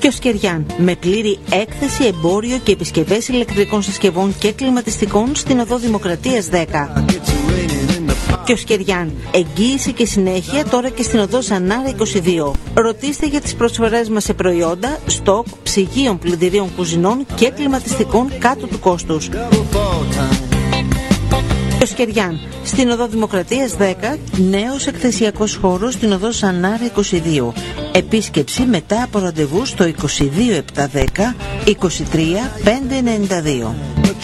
Κιοσκεριάν, με πλήρη έκθεση, εμπόριο και επισκευές ηλεκτρικών συσκευών και κλιματιστικών στην οδό Δημοκρατίας 10. Κιοσκεριάν, εγγύηση και συνέχεια τώρα και στην οδό Ζανάρα 22. Ρωτήστε για τις προσφορές μας σε προϊόντα, στόκ, ψυγείων, πλυντηρίων κουζινών και κλιματιστικών κάτω του κόστους. Κιοσκεριάν, στην οδό Δημοκρατίας 10, νέος εκθεσιακός χώρος στην οδό Ζανάρα 22. Επίσκεψη μετά από ραντεβού στο 22 710 23 592.